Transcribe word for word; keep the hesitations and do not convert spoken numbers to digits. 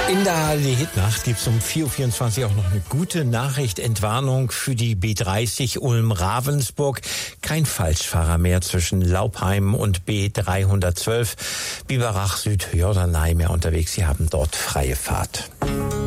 In der A R D-Hitnacht gibt es um vier Uhr vierundzwanzig auch noch eine gute Nachricht. Entwarnung für die B dreißig Ulm-Ravensburg. Kein Falschfahrer mehr zwischen Laubheim und B dreihundertzwölf. Biberach Süd-Jorderney mehr unterwegs. Sie haben dort freie Fahrt.